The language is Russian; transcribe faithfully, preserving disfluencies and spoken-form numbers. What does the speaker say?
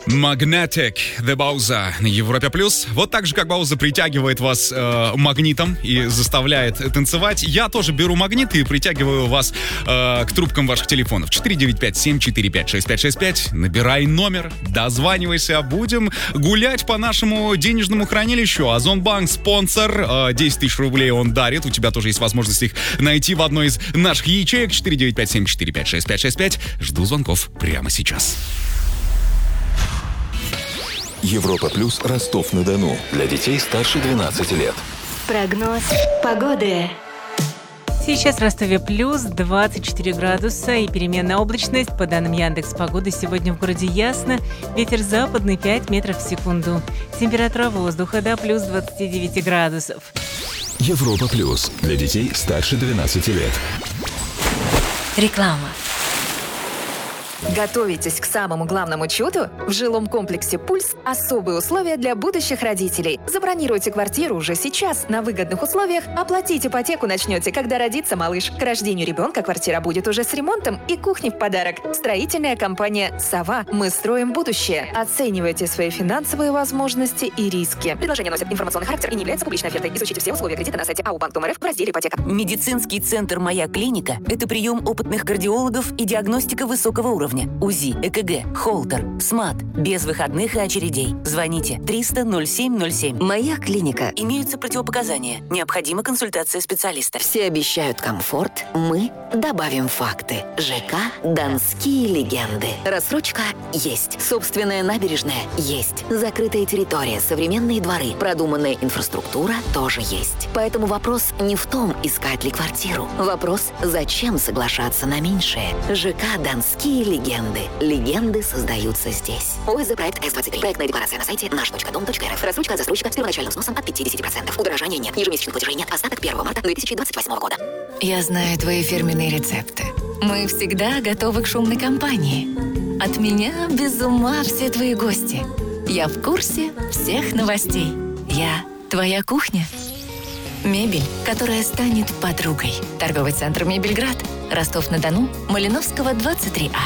Magnetic, The Bowza на Европе Плюс. Вот так же, как Bowza притягивает вас э, магнитом и заставляет танцевать, я тоже беру магнит и притягиваю вас э, к трубкам ваших телефонов. четыре девять пять семь четыре пять шесть пять шесть пять. Набирай номер, дозванивайся. Будем гулять по нашему денежному хранилищу. Озонбанк спонсор. Э, десять тысяч рублей он дарит. У тебя тоже есть возможность их найти в одной из наших ячеек. четыре девять пять семь четыре пять шесть пять шесть пять. Жду звонков прямо сейчас. Европа Плюс, Ростов-на-Дону. Для детей старше двенадцати лет. Прогноз погоды. Сейчас в Ростове плюс двадцать четыре градуса и переменная облачность. По данным Яндекс.Погоды, сегодня в городе ясно. Ветер западный пять метров в секунду. Температура воздуха до плюс двадцати девяти градусов. Европа Плюс. Для детей старше двенадцати лет. Реклама. Готовитесь к самому главному чуду? В жилом комплексе «Пульс» особые условия для будущих родителей. Забронируйте квартиру уже сейчас на выгодных условиях, оплатить ипотеку начнете, когда родится малыш. К рождению ребенка квартира будет уже с ремонтом и кухней в подарок. Строительная компания «Сова». Мы строим будущее. Оценивайте свои финансовые возможности и риски. Предложение носит информационный характер и не является публичной офертой. Изучите все условия кредита на сайте эй ю банк точка эр эф в разделе «Ипотека». Медицинский центр «Моя клиника» — это прием опытных кардиологов и диагностика высокого уровня. УЗИ, ЭКГ, Холтер, СМАТ. Без выходных и очередей. Звоните триста ноль семь ноль семь. Моя клиника. Имеются противопоказания. Необходима консультация специалиста. Все обещают комфорт. Мы добавим факты. ЖК «Донские легенды». Рассрочка есть. Собственная набережная есть. Закрытая территория, современные дворы, продуманная инфраструктура тоже есть. Поэтому вопрос не в том, искать ли квартиру. Вопрос, зачем соглашаться на меньшее. ЖК «Донские легенды». Легенды создаются здесь. ОСЗ проект эс двадцать три. Проектная декларация на сайте наш точка дом точка эр эф. Рассрочка от застройщика с первоначальным взносом от пятьдесят процентов. Удорожания нет. Ежемесячных платежей нет. Остаток первого марта две тысячи двадцать восьмого года. Я знаю твои фирменные рецепты. Мы всегда готовы к шумной компании. От меня без ума все твои гости. Я в курсе всех новостей. Я твоя кухня. Мебель, которая станет подругой. Торговый центр «Мебельград». Ростов-на-Дону, Малиновского, двадцать три А.